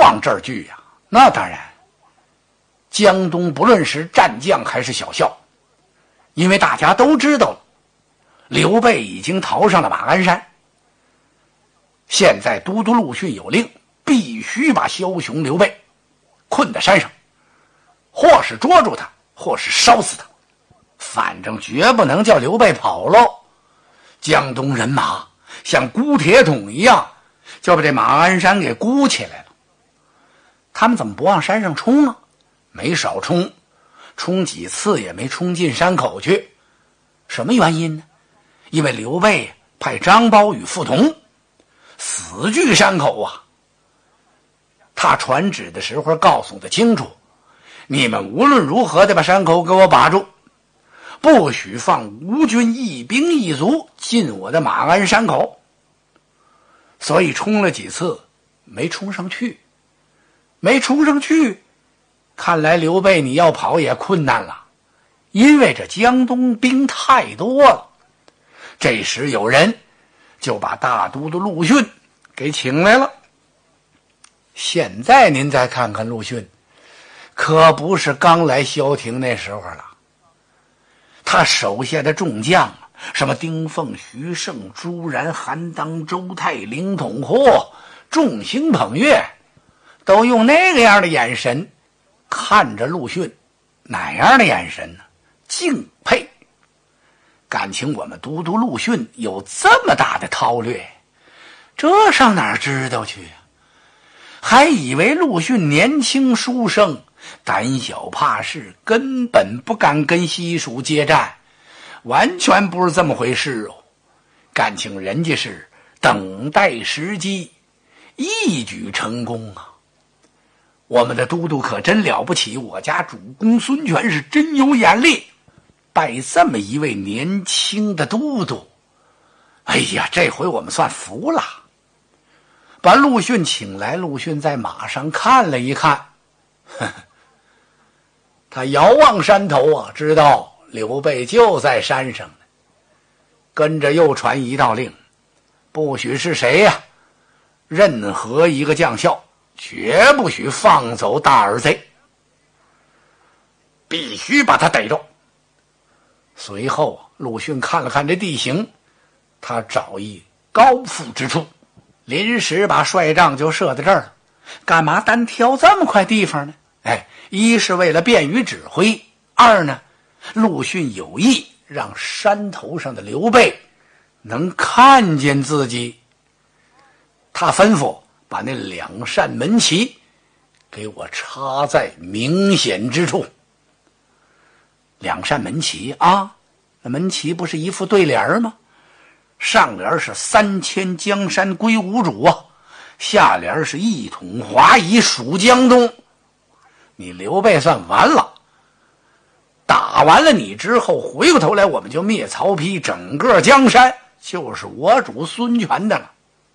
往这儿聚呀？那当然，江东不论是战将还是小校，因为大家都知道了，刘备已经逃上了马鞍山。现在都督陆逊有令，必须把枭雄刘备困在山上，或是捉住他，或是烧死他，反正绝不能叫刘备跑喽。江东人马像箍铁桶一样，就把这马鞍山给箍起来了。他们怎么不往山上冲啊？没少冲，冲几次也没冲进山口去。什么原因呢？因为刘备派张苞与傅彤死据山口啊。他传旨的时候告诉得清楚，你们无论如何得把山口给我把住，不许放吴军一兵一卒进我的马鞍山口。所以冲了几次没冲上去，看来刘备你要跑也困难了，因为这江东兵太多了。这时有人就把大都督陆逊给请来了。现在您再看看陆逊，可不是刚来萧亭那时候了。他手下的众将，什么丁奉、徐盛、朱然、韩当、周泰、凌统豁，众星捧月，都用那个样的眼神看着陆逊。哪样的眼神呢？敬佩。感情我们都督陆逊有这么大的韬略，这上哪儿知道去啊？还以为陆逊年轻书生，胆小怕事，根本不敢跟西蜀接战，完全不是这么回事哦。感情人家是等待时机，一举成功啊。我们的都督可真了不起，我家主公孙权是真有眼力，拜这么一位年轻的都督。哎呀，这回我们算服了。把陆逊请来，陆逊在马上看了一看，他遥望山头啊，知道刘备就在山上呢。跟着又传一道令，不许是谁呀，任何一个将校绝不许放走大耳贼，必须把他逮住。随后陆逊看了看这地形，他找一高阜之处，临时把帅帐就设在这儿了。干嘛单挑这么块地方呢？一是为了便于指挥，二呢，陆逊有意让山头上的刘备能看见自己。他吩咐把那2扇门旗给我插在明显之处。2扇门旗啊，那门旗不是一副对联吗？上联是3000江山归吴主啊，下联是一统华夷属江东。你刘备算完了，打完了你之后，回过头来我们就灭曹丕，整个江山就是我主孙权的了。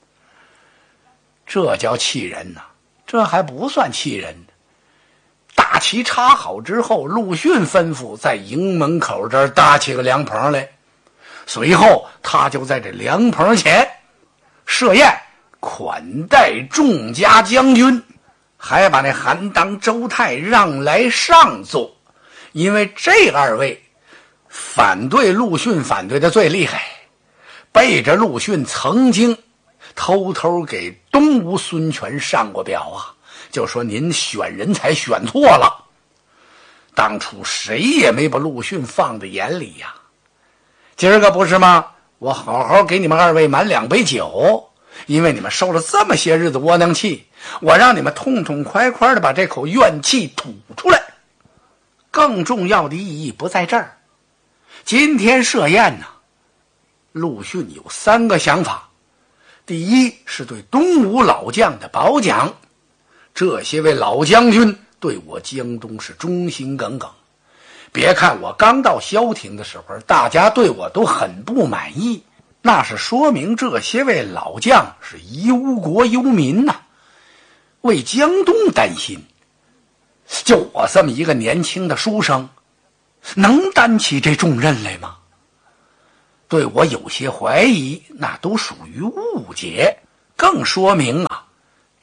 这叫气人呐，这还不算气人呢。大旗插好之后，陆逊吩咐在营门口这儿搭起个凉棚来，随后他就在这凉棚前设宴款待众家将军，还把那韩当、周泰让来上座。因为这2位反对陆逊反对的最厉害，背着陆逊曾经偷偷给东吴孙权上过表啊，就说您选人才选错了，当初谁也没把陆逊放在眼里呀。今儿个不是吗？我好好给你们2位满2杯酒，因为你们受了这么些日子窝囊气，我让你们痛痛快快的把这口怨气吐出来。更重要的意义不在这儿，今天设宴呢，陆逊有3个想法。第一是对东吴老将的褒奖，这些位老将军对我江东是忠心耿耿。别看我刚到萧亭的时候，大家对我都很不满意，那是说明这些位老将是忧国忧民呐，为江东担心。就我这么一个年轻的书生，能担起这重任来吗？对我有些怀疑，那都属于误解，更说明啊，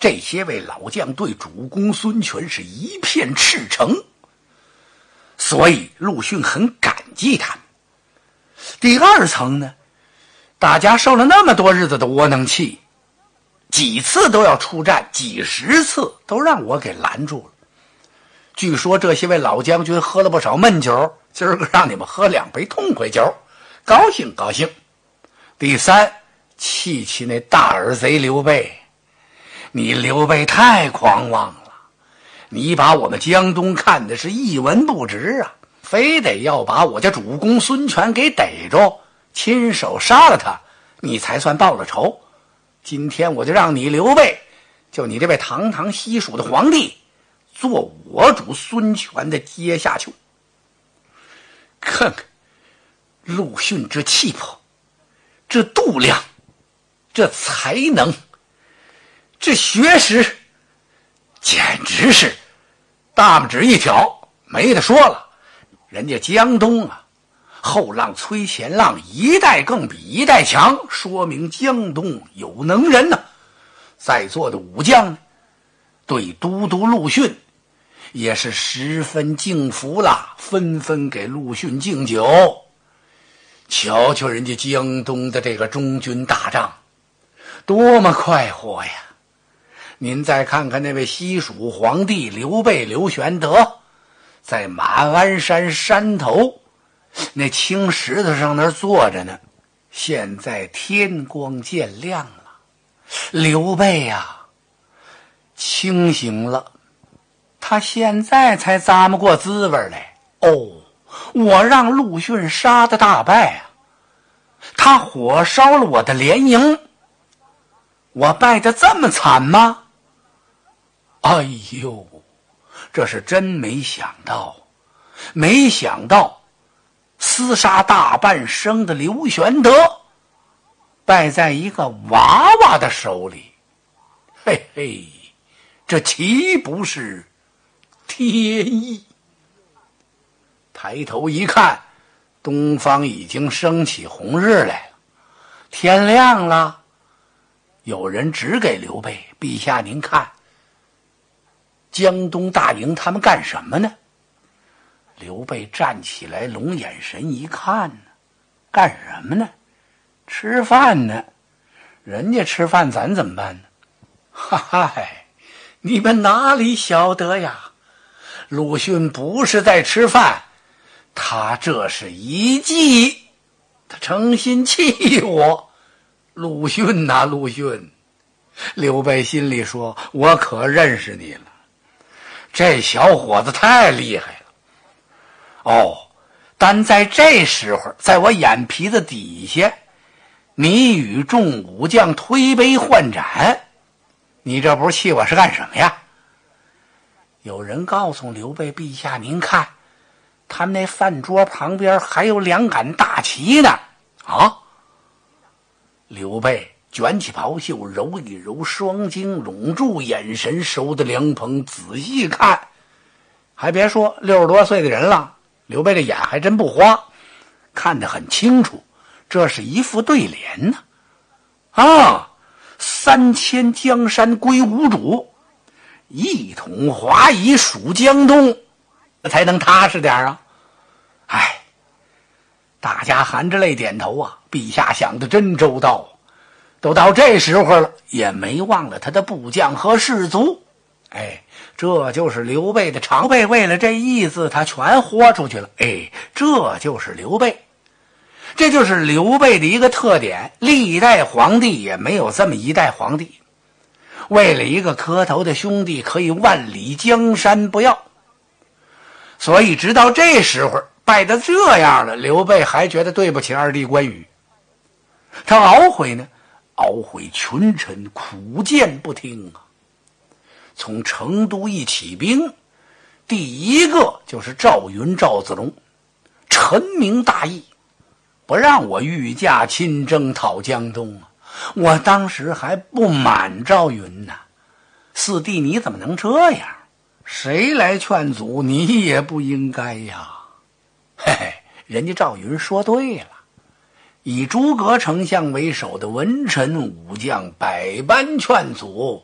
这些位老将对主公孙权是一片赤诚，所以陆逊很感激他们。第二层呢，大家受了那么多日子的窝囊气，几次都要出战，几十次都让我给拦住了。据说这些位老将军喝了不少闷酒，今儿个让你们喝2杯痛快酒，高兴高兴。第三，气那大耳贼刘备，你刘备太狂妄了，你把我们江东看的是一文不值啊，非得要把我家主公孙权给逮着，亲手杀了他，你才算报了仇。今天我就让你刘备，就你这位堂堂西蜀的皇帝，做我主孙权的阶下囚。看看陆逊这气魄，这度量，这才能，这学识，简直是大拇指一挑，没得说了。人家江东啊，后浪催前浪，一代更比一代强，说明江东有能人呢。在座的武将呢，对都督陆逊也是十分敬服了，纷纷给陆逊敬酒。瞧瞧人家江东的这个中军大帐，多么快活呀！您再看看那位西蜀皇帝刘备刘玄德，在马鞍山山头那青石头上那儿坐着呢。现在天光渐亮了，刘备呀，清醒了，他现在才咂摸过滋味来。哦，我让陆逊杀的大败啊，他火烧了我的连营，我败得这么惨吗？哎呦，这是真没想到，没想到厮杀大半生的刘玄德败在一个娃娃的手里。嘿嘿，这岂不是天意？抬头一看，东方已经升起红日来了，天亮了。有人指给刘备，陛下您看，江东大营他们干什么呢？刘备站起来，龙眼神一看呢，干什么呢？吃饭呢。人家吃饭，咱怎么办呢？哈嗨，你们哪里晓得呀？陆逊不是在吃饭，他这是一计，他诚心气我。陆逊呐，陆逊！刘备心里说，我可认识你了，这小伙子太厉害了。哦，但在这时候，在我眼皮子底下，你与众武将推杯换盏，你这不是气我是干什么呀？有人告诉刘备，陛下您看，他们那饭桌旁边还有2杆大旗呢。啊！刘备卷起袍袖，揉一揉双睛，拢住眼神，收的凉棚，仔细看，还别说，60多岁的人了，刘备的眼还真不花，看得很清楚，这是一副对联呢。啊，3000江山归吴主，一统华夷属江东，才能踏实点啊。哎，大家含着泪点头啊，陛下想得真周到，都到这时候了，也没忘了他的部将和士卒。哎，这就是刘备的常备，为了这意思他全豁出去了。哎，这就是刘备，这就是刘备的一个特点，历代皇帝也没有这么一代皇帝，为了一个磕头的兄弟可以万里江山不要。所以直到这时候败得这样了，刘备还觉得对不起二弟关羽，他懊悔呢，懊悔群臣苦谏不听啊。从成都一起兵，第一个就是赵云赵子龙，陈明大义，不让我御驾亲征讨江东啊！我当时还不满赵云呢，四弟你怎么能这样？谁来劝阻你也不应该呀！嘿嘿，人家赵云说对了，以诸葛丞相为首的文臣武将百般劝阻，